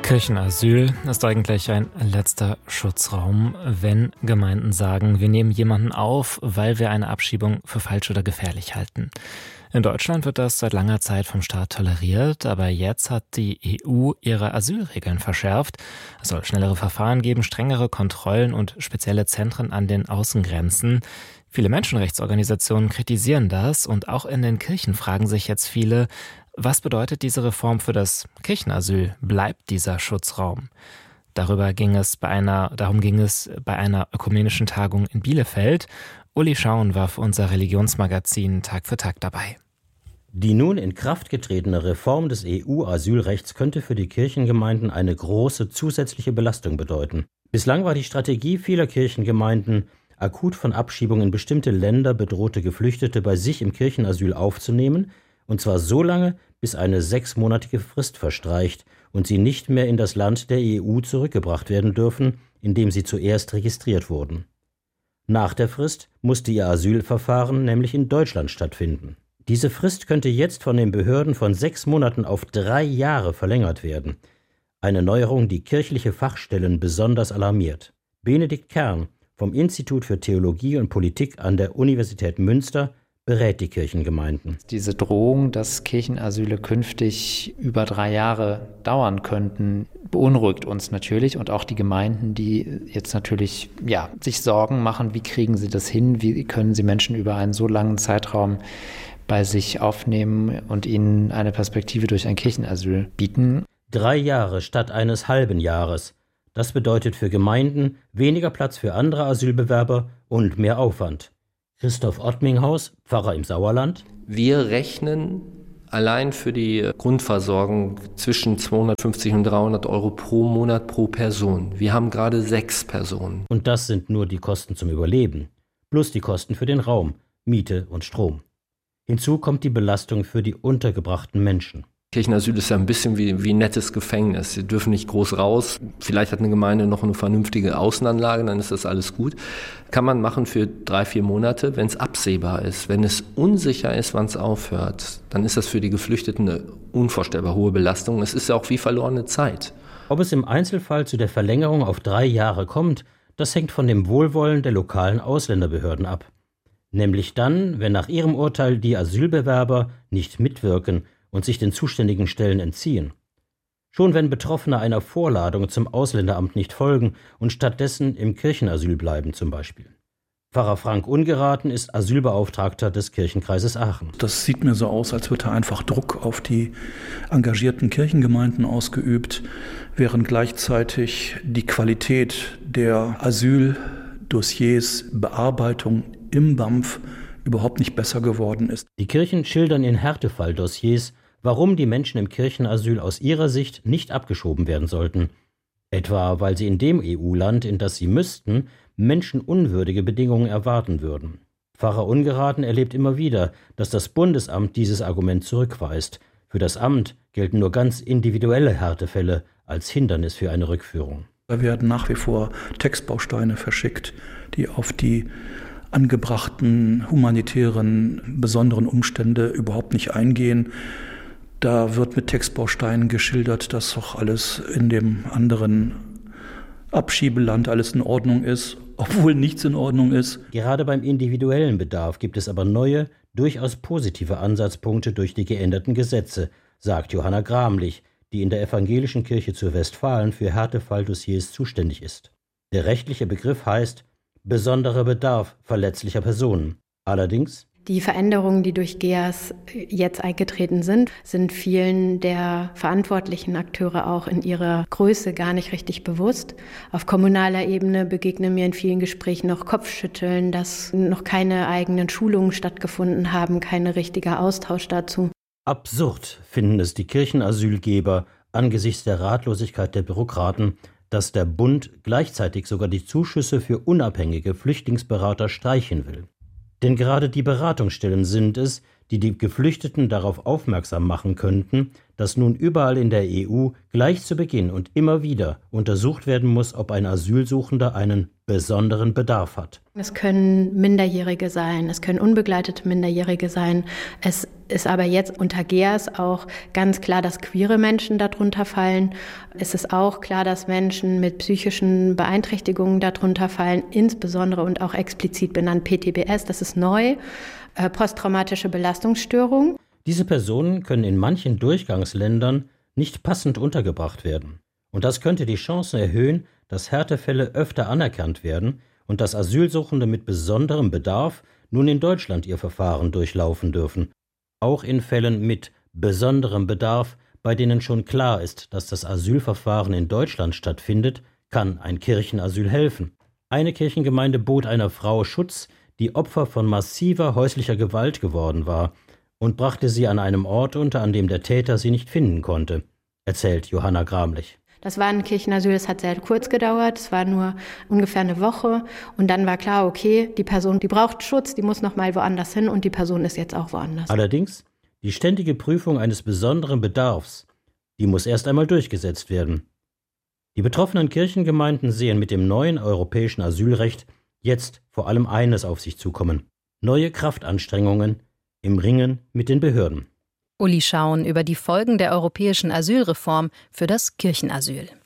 Kirchenasyl ist eigentlich ein letzter Schutzraum, wenn Gemeinden sagen, wir nehmen jemanden auf, weil wir eine Abschiebung für falsch oder gefährlich halten. In Deutschland wird das seit langer Zeit vom Staat toleriert, aber jetzt hat die EU ihre Asylregeln verschärft. Es soll schnellere Verfahren geben, strengere Kontrollen und spezielle Zentren an den Außengrenzen. Viele Menschenrechtsorganisationen kritisieren das und auch in den Kirchen fragen sich jetzt viele, was bedeutet diese Reform für das Kirchenasyl? Bleibt dieser Schutzraum? Darum ging es bei einer ökumenischen Tagung in Bielefeld. Uli Schauen war für unser Religionsmagazin Tag für Tag dabei. Die nun in Kraft getretene Reform des EU-Asylrechts könnte für die Kirchengemeinden eine große zusätzliche Belastung bedeuten. Bislang war die Strategie vieler Kirchengemeinden, akut von Abschiebung in bestimmte Länder bedrohte Geflüchtete bei sich im Kirchenasyl aufzunehmen, und zwar so lange, bis eine 6-monatige Frist verstreicht und sie nicht mehr in das Land der EU zurückgebracht werden dürfen, in dem sie zuerst registriert wurden. Nach der Frist musste ihr Asylverfahren nämlich in Deutschland stattfinden. Diese Frist könnte jetzt von den Behörden von 6 Monaten auf 3 Jahre verlängert werden. Eine Neuerung, die kirchliche Fachstellen besonders alarmiert. Benedikt Kern vom Institut für Theologie und Politik an der Universität Münster berät die Kirchengemeinden. Diese Drohung, dass Kirchenasyle künftig über 3 Jahre dauern könnten, beunruhigt uns natürlich und auch die Gemeinden, die jetzt natürlich sich Sorgen machen, wie kriegen sie das hin, wie können sie Menschen über einen so langen Zeitraum bei sich aufnehmen und ihnen eine Perspektive durch ein Kirchenasyl bieten. 3 Jahre statt eines halben Jahres. Das bedeutet für Gemeinden weniger Platz für andere Asylbewerber und mehr Aufwand. Christoph Ottminghaus, Pfarrer im Sauerland. Wir rechnen allein für die Grundversorgung zwischen 250 und 300 Euro pro Monat pro Person. Wir haben gerade 6 Personen. Und das sind nur die Kosten zum Überleben, plus die Kosten für den Raum, Miete und Strom. Hinzu kommt die Belastung für die untergebrachten Menschen. Kirchenasyl ist ja ein bisschen wie ein nettes Gefängnis. Sie dürfen nicht groß raus. Vielleicht hat eine Gemeinde noch eine vernünftige Außenanlage, dann ist das alles gut. Kann man machen für 3-4 Monate, wenn es absehbar ist. Wenn es unsicher ist, wann es aufhört, dann ist das für die Geflüchteten eine unvorstellbar hohe Belastung. Es ist ja auch wie verlorene Zeit. Ob es im Einzelfall zu der Verlängerung auf 3 Jahre kommt, das hängt von dem Wohlwollen der lokalen Ausländerbehörden ab. Nämlich dann, wenn nach ihrem Urteil die Asylbewerber nicht mitwirken und sich den zuständigen Stellen entziehen. Schon wenn Betroffene einer Vorladung zum Ausländeramt nicht folgen und stattdessen im Kirchenasyl bleiben zum Beispiel. Pfarrer Frank Ungeraten ist Asylbeauftragter des Kirchenkreises Aachen. Das sieht mir so aus, als wird da einfach Druck auf die engagierten Kirchengemeinden ausgeübt, während gleichzeitig die Qualität der Asyldossiers, Bearbeitung im BAMF überhaupt nicht besser geworden ist. Die Kirchen schildern in Härtefalldossiers, warum die Menschen im Kirchenasyl aus ihrer Sicht nicht abgeschoben werden sollten. Etwa, weil sie in dem EU-Land, in das sie müssten, menschenunwürdige Bedingungen erwarten würden. Pfarrer Ungeraten erlebt immer wieder, dass das Bundesamt dieses Argument zurückweist. Für das Amt gelten nur ganz individuelle Härtefälle als Hindernis für eine Rückführung. Da werden nach wie vor Textbausteine verschickt, die auf die angebrachten humanitären besonderen Umstände überhaupt nicht eingehen. Da wird mit Textbausteinen geschildert, dass doch alles in dem anderen Abschiebeland alles in Ordnung ist, obwohl nichts in Ordnung ist. Gerade beim individuellen Bedarf gibt es aber neue, durchaus positive Ansatzpunkte durch die geänderten Gesetze, sagt Johanna Gramlich, die in der Evangelischen Kirche zu Westfalen für Härtefalldossiers zuständig ist. Der rechtliche Begriff heißt besonderer Bedarf verletzlicher Personen. Allerdings die Veränderungen, die durch GEAS jetzt eingetreten sind vielen der verantwortlichen Akteure auch in ihrer Größe gar nicht richtig bewusst. Auf kommunaler Ebene begegnen mir in vielen Gesprächen noch Kopfschütteln, dass noch keine eigenen Schulungen stattgefunden haben, kein richtiger Austausch dazu. Absurd finden es die Kirchenasylgeber angesichts der Ratlosigkeit der Bürokraten, dass der Bund gleichzeitig sogar die Zuschüsse für unabhängige Flüchtlingsberater streichen will. Denn gerade die Beratungsstellen sind es, die die Geflüchteten darauf aufmerksam machen könnten, dass nun überall in der EU gleich zu Beginn und immer wieder untersucht werden muss, ob ein Asylsuchender einen besonderen Bedarf hat. Es können Minderjährige sein, es können unbegleitete Minderjährige sein. Es ist aber jetzt unter GEAS auch ganz klar, dass queere Menschen darunter fallen. Es ist auch klar, dass Menschen mit psychischen Beeinträchtigungen darunter fallen, insbesondere und auch explizit benannt PTBS, das ist neu, posttraumatische Belastungsstörung. Diese Personen können in manchen Durchgangsländern nicht passend untergebracht werden. Und das könnte die Chance erhöhen, dass Härtefälle öfter anerkannt werden und dass Asylsuchende mit besonderem Bedarf nun in Deutschland ihr Verfahren durchlaufen dürfen. Auch in Fällen mit besonderem Bedarf, bei denen schon klar ist, dass das Asylverfahren in Deutschland stattfindet, kann ein Kirchenasyl helfen. Eine Kirchengemeinde bot einer Frau Schutz, die Opfer von massiver häuslicher Gewalt geworden war, und brachte sie an einem Ort unter, an dem der Täter sie nicht finden konnte, erzählt Johanna Gramlich. Das war ein Kirchenasyl, das hat sehr kurz gedauert, es war nur ungefähr eine Woche und dann war klar, okay, die Person, die braucht Schutz, die muss noch mal woanders hin und die Person ist jetzt auch woanders. Allerdings, die ständige Prüfung eines besonderen Bedarfs, die muss erst einmal durchgesetzt werden. Die betroffenen Kirchengemeinden sehen mit dem neuen europäischen Asylrecht jetzt vor allem eines auf sich zukommen: neue Kraftanstrengungen im Ringen mit den Behörden. Uli Schauen über die Folgen der europäischen Asylreform für das Kirchenasyl.